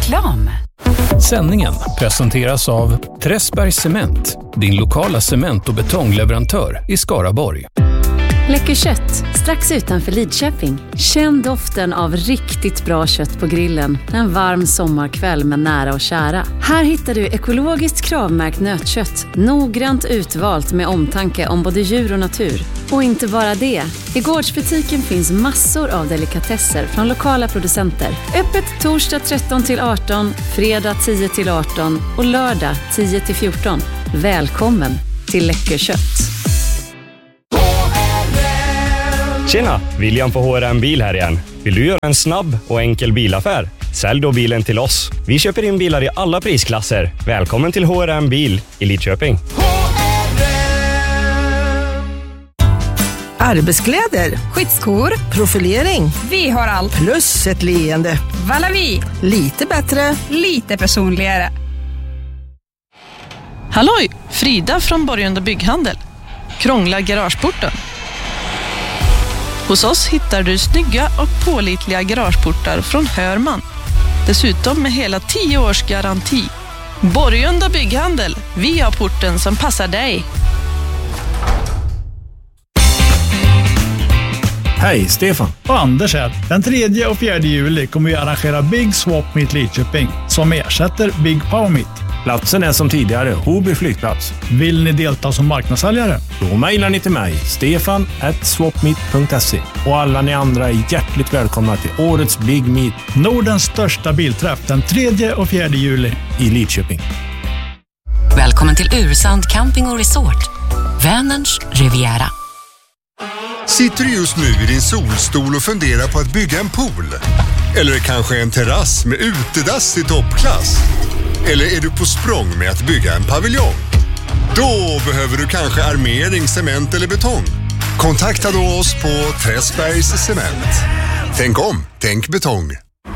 Reklam. Sändningen presenteras av Träsbergs Cement, din lokala cement- och betongleverantör i Skaraborg. Läcker kött, strax utanför Lidköping. Känn doften av riktigt bra kött på grillen en varm sommarkväll med nära och kära. Här hittar du ekologiskt kravmärkt nötkött, noggrant utvalt med omtanke om både djur och natur. Och inte bara det. I gårdsbutiken finns massor av delikatesser från lokala producenter. Öppet torsdag 13-18, fredag 10-18 och lördag 10-14. Välkommen till Läcker kött. Tjena, William på HRM Bil här igen. Vill du göra en snabb och enkel bilaffär? Sälj då bilen till oss. Vi köper in bilar i alla prisklasser. Välkommen till HRM Bil i Lidköping. Arbetskläder, skyddsskor, profilering. Vi har allt. Plus ett leende. Valavi. Lite bättre. Lite personligare. Halloj, Frida från Borgunda Bygghandel. Krångla garageporten. Hos oss hittar du snygga och pålitliga garageportar från Hörman. Dessutom med hela 10 års garanti. Borgunda Bygghandel. Vi har porten som passar dig. Hej, Stefan. Och Anders här. Den 3 och 4 juli kommer vi arrangera Big Swap Meet Lidköping som ersätter Big Power Meet. Platsen är som tidigare, Hoby flygplats. Vill ni delta som marknadssäljare? Då mejlar ni till mig, stefan@swapmeet.se. Och alla ni andra är hjärtligt välkomna till årets Big Meet. Nordens största bilträff den 3 och 4 juli i Lidköping. Välkommen till Ursand Camping och Resort. Vänerns Riviera. Sitter du just nu i din solstol och funderar på att bygga en pool? Eller kanske en terrass med utedass i toppklass? Eller är du på språng med att bygga en paviljong? Då behöver du kanske armering, cement eller betong. Kontakta då oss på Träsbergs Cement. Tänk om, tänk betong.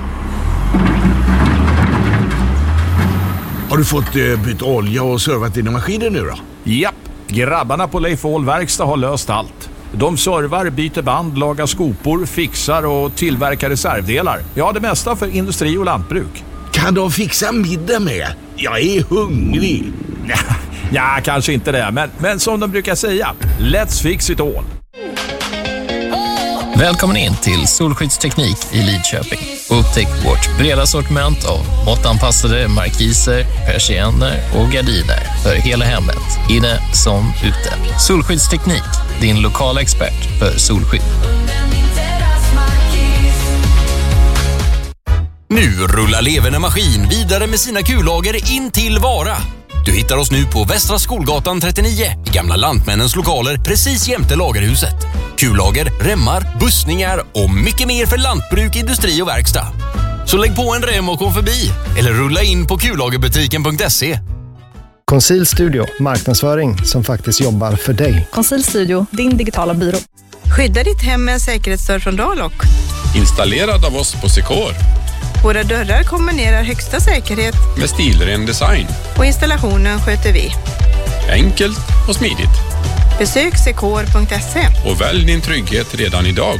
Har du fått bytt olja och servat dina maskiner nu då? Japp, grabbarna på Leif Ahl Verkstad har löst allt. De servar, byter band, lagar skopor, fixar och tillverkar reservdelar. Ja, det mesta för industri och lantbruk. Kan de fixa middag med? Jag är hungrig. Ja, kanske inte det, men som de brukar säga, let's fix it all. Välkommen in till Solskyddsteknik i Lidköping. Upptäck vårt breda sortiment av måttanpassade markiser, persienner och gardiner för hela hemmet, inne som ute. Solskyddsteknik, din lokala expert för solskydd. Nu rullar Leverne Maskin vidare med sina kullager in till Vara. Du hittar oss nu på Västra Skolgatan 39 i gamla Lantmännens lokaler precis jämte lagerhuset. Kullager, remmar, bussningar och mycket mer för lantbruk, industri och verkstad. Så lägg på en rem och kom förbi eller rulla in på kullagerbutiken.se. Conceal Studio, marknadsföring som faktiskt jobbar för dig. Conceal Studio, din digitala byrå. Skydda ditt hem med en säkerhetsdörr från Dalock. Installerad av oss på Secor. Våra dörrar kombinerar högsta säkerhet med stilren design. Och installationen sköter vi. Enkelt och smidigt. Besök secor.se. Och välj din trygghet redan idag.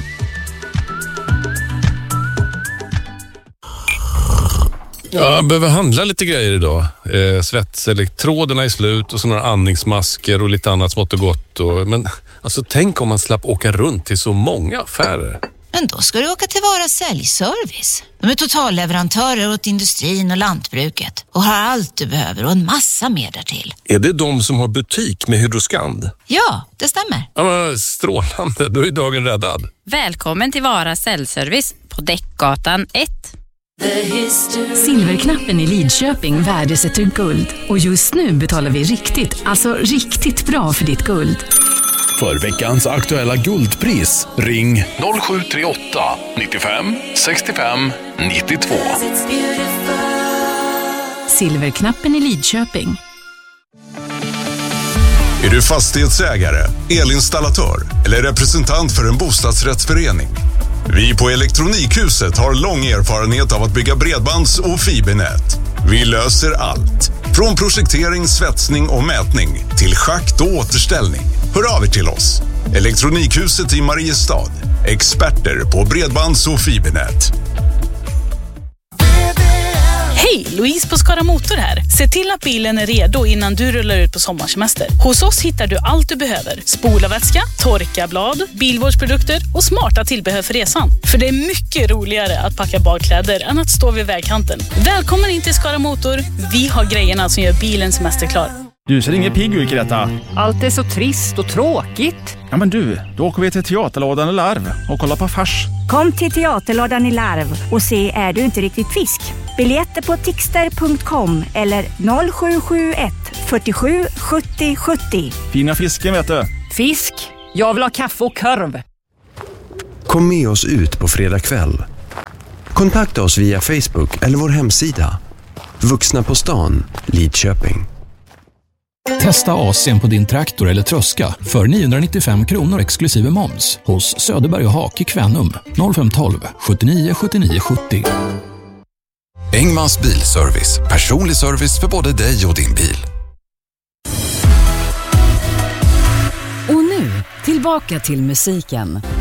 Jag behöver handla lite grejer idag. Svetselektroderna är slut och så några andningsmasker och lite annat smått och gott. Men alltså, tänk om man slapp åka runt till så många affärer. Men då ska du åka till Vara Säljservice. De är totalleverantörer åt industrin och lantbruket och har allt du behöver och en massa mer därtill. Är det de som har butik med Hydroskand? Ja, det stämmer. Ja, men strålande. Då är dagen räddad. Välkommen till Vara Säljservice på Däckgatan 1. Silverknappen i Lidköping värdesätter guld. Och just nu betalar vi riktigt bra för ditt guld. För veckans aktuella guldpris, ring 0738 95 65 92. Silverknappen i Lidköping. Är du fastighetsägare, elinstallatör eller representant för en bostadsrättsförening? Vi på Elektronikhuset har lång erfarenhet av att bygga bredbands- och fibernät. Vi löser allt. Från projektering, svetsning och mätning till schakt och återställning. Hör av er till oss. Elektronikhuset i Mariestad. Experter på bredbands- och fibernät. Hej, Louise på Skara Motor här. Se till att bilen är redo innan du rullar ut på sommarsemester. Hos oss hittar du allt du behöver. Spolarvätska, torkarblad, bilvårdsprodukter och smarta tillbehör för resan. För det är mycket roligare att packa badkläder än att stå vid vägkanten. Välkommen in till Skara Motor. Vi har grejerna som gör bilen semesterklar. Du ser ingen pigg ut, Greta. Allt är så trist och tråkigt. Ja, men du, då åker vi till Teaterlådan i Larv och kollar på fars. Kom till Teaterlådan i Larv och se Är du inte riktigt fisk? Biljetter på tixter.com eller 0771 47 70 70. Fina fisken, vet du. Fisk? Jag vill ha kaffe och korv. Kom med oss ut på fredag kväll. Kontakta oss via Facebook eller vår hemsida. Vuxna på stan, Lidköping. Testa AC:n på din traktor eller tröska för 995 kronor exklusive moms hos Söderberg och Hake Kvänum 0512 79 79 70. Engmans bilservice. Personlig service för både dig och din bil. Och nu, tillbaka till musiken.